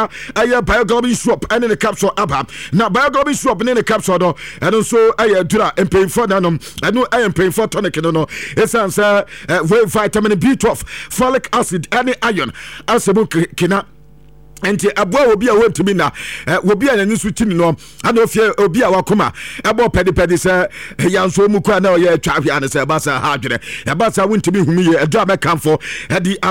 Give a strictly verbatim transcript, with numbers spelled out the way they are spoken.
ɛyɛ bioglobin swap ɛne ne capsule aba na bioglobin swap ne ne capsule no ɛno nso ɛyɛ dura mpanyinfoɔ nanom ɛno ɛyɛ mpanyinfoɔ tonic no no ɛsan sɛ vitamin B twelve folic acid ɛne iron asɛmu kena enti aboa obi a wontumi na obi a nyanyi so timi no ana ofie obi a wakoma ebo pedi pedi se yanso mu kwa na oyɛ twa hwe ane se ba sa ha adwene e ba sa wontumi humi ye edo amekamfo edi